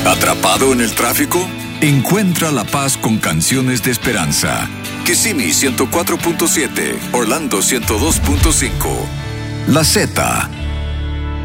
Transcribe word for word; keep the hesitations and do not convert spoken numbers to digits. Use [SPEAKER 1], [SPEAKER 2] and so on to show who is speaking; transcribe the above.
[SPEAKER 1] ¿Atrapado en el tráfico? Encuentra la paz con canciones de esperanza. Kissimmee ciento cuatro punto siete, Orlando ciento dos punto cinco. La Z